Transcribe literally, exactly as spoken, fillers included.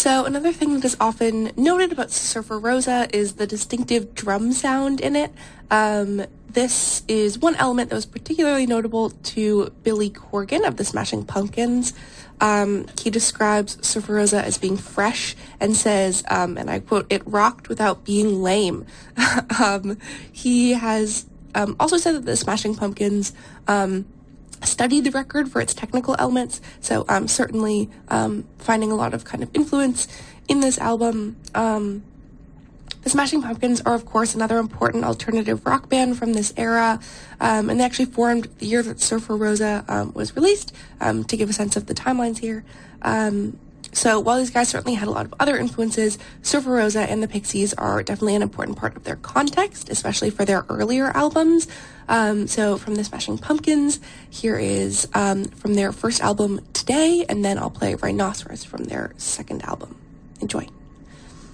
So another thing that is often noted about Surfer Rosa is the distinctive drum sound in it. Um, this is one element that was particularly notable to Billy Corgan of the Smashing Pumpkins. Um, he describes Surfer Rosa as being fresh and says, um, and I quote, "It rocked without being lame." um, he has um, also said that the Smashing Pumpkins um, studied the record for its technical elements, so um, certainly um, finding a lot of kind of influence in this album. Um, the Smashing Pumpkins are, of course, another important alternative rock band from this era, um, and they actually formed the year that Surfer Rosa um, was released, um, to give a sense of the timelines here. Um, so while these guys certainly had a lot of other influences, Surfer Rosa and the Pixies are definitely an important part of their context, especially for their earlier albums. Um, so from the Smashing Pumpkins, here is um, from their first album, Today, and then I'll play Rhinoceros from their second album. Enjoy.